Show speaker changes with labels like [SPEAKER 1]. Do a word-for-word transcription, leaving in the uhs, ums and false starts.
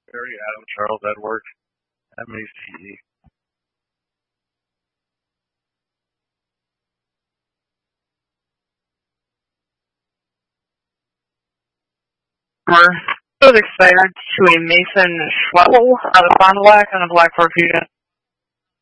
[SPEAKER 1] Barry Adam Charles Edward, M A C E.
[SPEAKER 2] Was expired to a Mason Schwetzel out of Fond du Lac on a Black Fork Fusion.